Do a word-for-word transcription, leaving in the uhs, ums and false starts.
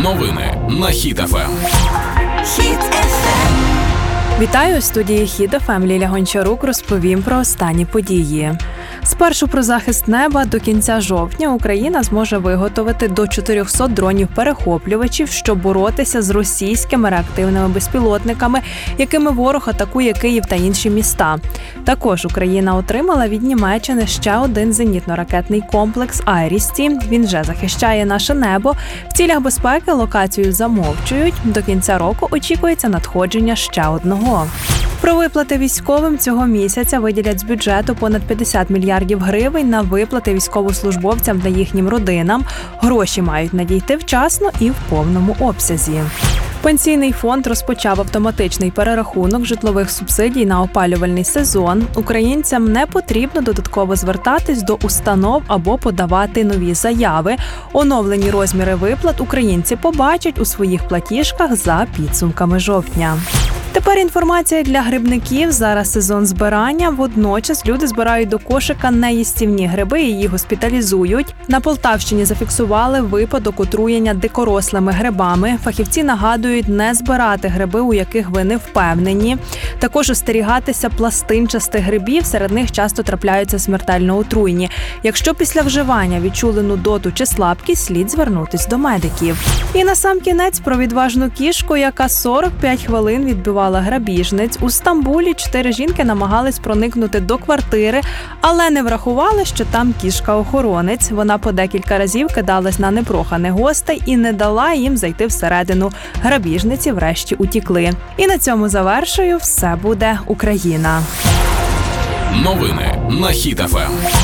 Новини на Хіт еф ем. Хіт еф ем. Вітаю, у студії Хіт еф ем. Ліля Гончарук розповім про останні події. Спершу про захист неба. До кінця жовтня Україна зможе виготовити до чотирьохсот дронів-перехоплювачів, щоб боротися з російськими реактивними безпілотниками, якими ворог атакує Київ та інші міста. Також Україна отримала від Німеччини ще один зенітно-ракетний комплекс «Айріс-Ті». Він вже захищає наше небо. В цілях безпеки локацію замовчують. До кінця року очікується надходження ще одного. Про виплати військовим цього місяця виділять з бюджету понад п'ятдесят мільярдів гривень на виплати військовослужбовцям та їхнім родинам. Гроші мають надійти вчасно і в повному обсязі. Пенсійний фонд розпочав автоматичний перерахунок житлових субсидій на опалювальний сезон. Українцям не потрібно додатково звертатись до установ або подавати нові заяви. Оновлені розміри виплат українці побачать у своїх платіжках за підсумками жовтня. Тепер інформація для грибників. Зараз сезон збирання. Водночас люди збирають до кошика неїстівні гриби і їх госпіталізують. На Полтавщині зафіксували випадок отруєння дикорослими грибами. Фахівці нагадують не збирати гриби, у яких ви не впевнені. Також остерігатися пластинчастих грибів, серед них часто трапляються смертельно отруйні. Якщо після вживання відчули нудоту чи слабкість, слід звернутись до медиків. І насамкінець про відважну кішку, яка сорок п'ять хвилин відбивала грабіжниць. У Стамбулі чотири жінки намагались проникнути до квартири, але не врахували, що там кішка-охоронець. Вона по декілька разів кидалась на непроханих гостей і не дала їм зайти всередину. Грабіжниці врешті утікли. І на цьому завершую. Все буде Україна. Новини на Хіт еф ем.